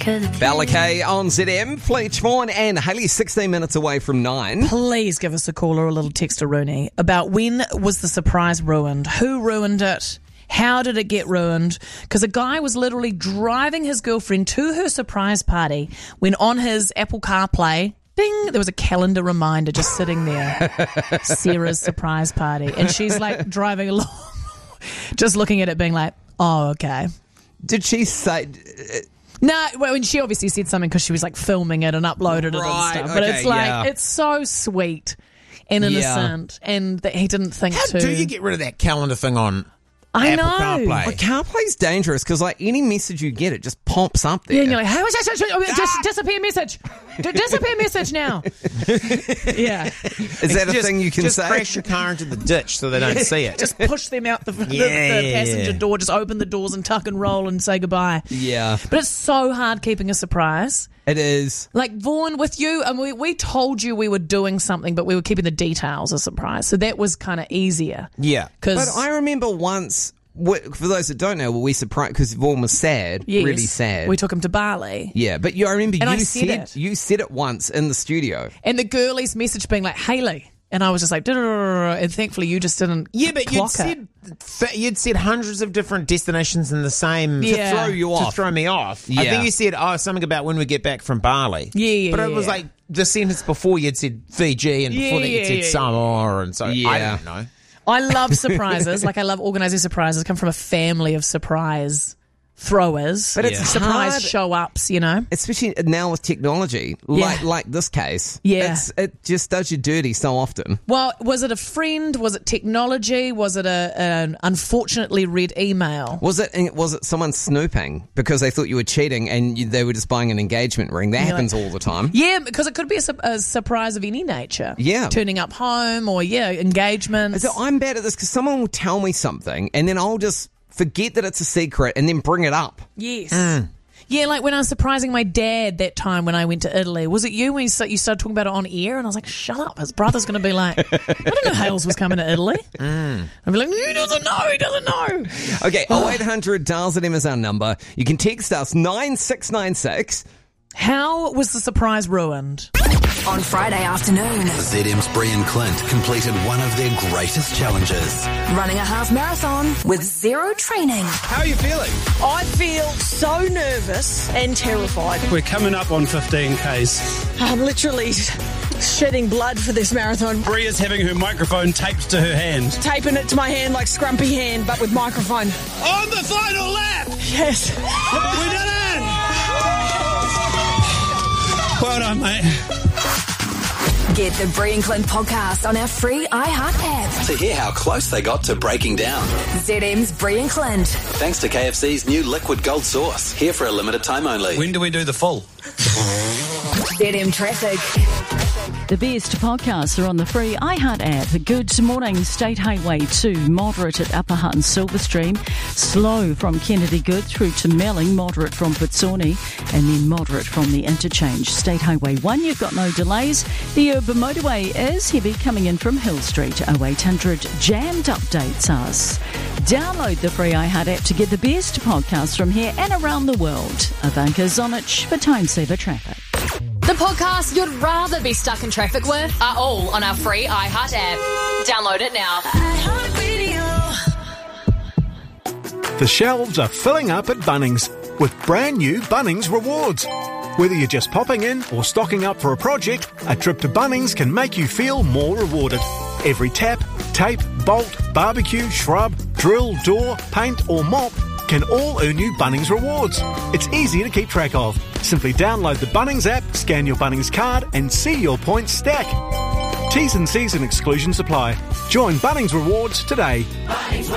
Balakay on ZM, Fleetch Vaughan and Hayley, 16 minutes away from 9. Please give us a call or a little text to Rooney about when was the surprise ruined? Who ruined it? How did it get ruined? Because a guy was literally driving his girlfriend to her surprise party when on his Apple CarPlay, ding, there was a calendar reminder just sitting there. Sarah's surprise party. And she's like driving along, just looking at it being like, oh, okay. Did she say... No, well, and she obviously said something because she was like filming it and uploaded it and stuff. But it's like, it's so sweet and innocent and that he didn't think How do you get rid of that calendar thing on Apple CarPlay? Well, CarPlay's dangerous because like any message you get, it just pops up there. Yeah, and you're like, how is that? Just disappear message. Disappear message now. Yeah. Is that a thing you can say? Just crash your car into the ditch so they don't see it. Just push them out the passenger door, just open the doors and tuck and roll and say goodbye. Yeah. But it's so hard keeping a surprise. It is. Like Vaughan, with you, and we told you we were doing something, but we were keeping the details a surprise. So that was kind of easier. Yeah. But I remember once, for those that don't know, we surprised because Vaughan was sad, really sad. We took him to Bali. Yeah, but I remember you said it once in the studio. And the girlies messaged being like, Hayley. And I was just like, and thankfully you just didn't. Yeah, but you'd said hundreds of different destinations in the same to throw you off, to throw me off. Yeah. I think you said something about when we get back from Bali. Yeah, but it was like the sentence before you'd said Fiji, and before that you'd said Samoa, and so I don't know. I love surprises. Like I love organising surprises. I come from a family of surprise throwers, but it's surprise hard. Show-ups, you know, especially now with technology, like this case. Yeah, it just does you dirty so often. Well, was it a friend? Was it technology? Was it an unfortunately read email? Was it someone snooping because they thought you were cheating and they were just buying an engagement ring? That happens all the time. Yeah, because it could be a surprise of any nature. Yeah, turning up home or engagements. So I'm bad at this because someone will tell me something and then I'll just forget that it's a secret and then bring it up. Yes. Yeah, like when I was surprising my dad that time when I went to Italy. Was it you when you started talking about it on air? And I was like, shut up. His brother's going to be like, I don't know Hales was coming to Italy. I'd be like, he doesn't know. Okay, 0800 Dials at M is our number. You can text us 9696. How was the surprise ruined? On Friday afternoon, ZM's Brian Clint completed one of their greatest challenges. Running a half marathon with zero training. How are you feeling? I feel so nervous and terrified. We're coming up on 15Ks. I'm literally shedding blood for this marathon. Bria's having her microphone taped to her hand. Taping it to my hand like Scrumpy hand, but with microphone. On the final lap! Yes. We did it! Well done, mate. Get the Brian Clint podcast on our free iHeart app. To hear how close they got to breaking down. ZM's Brian Clint. Thanks to KFC's new Liquid Gold Sauce. Here for a limited time only. When do we do the full? ZM Traffic. The best podcasts are on the free iHeart app. Good morning. State Highway 2, moderate at Upper Hutt and Silverstream. Slow from Kennedy Good through to Melling, moderate from Putsoni, and then moderate from the interchange. State Highway 1, you've got no delays. The urban motorway is heavy coming in from Hill Street. 0800 jammed updates us. Download the free iHeart app to get the best podcasts from here and around the world. Ivanka Zonich for Time Saver Traffic. The podcasts you'd rather be stuck in traffic with are all on our free iHeart app. Download it now. The shelves are filling up at Bunnings with brand new Bunnings Rewards. Whether you're just popping in or stocking up for a project, a trip to Bunnings can make you feel more rewarded. Every tap, tape, bolt, barbecue, shrub, drill, door, paint or mop can all earn you Bunnings Rewards. It's easy to keep track of. Simply download the Bunnings app, scan your Bunnings card and see your points stack. T's and C's and exclusions apply. Join Bunnings Rewards today.